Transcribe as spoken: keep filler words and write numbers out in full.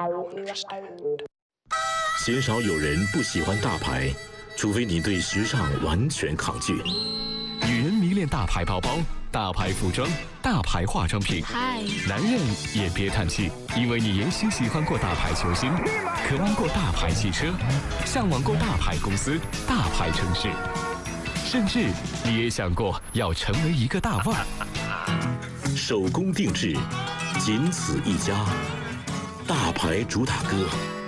鲜少有人不喜欢大牌，除非你对时尚完全抗拒。 女人迷恋大牌包包、大牌服装、大牌化妆品。 嗨， 男人也别叹气，因为你也许喜欢过大牌球星，渴望过大牌汽车，向往过大牌公司、大牌城市，甚至你也想过要成为一个大腕。 手工定制，仅此一家，大牌主打歌。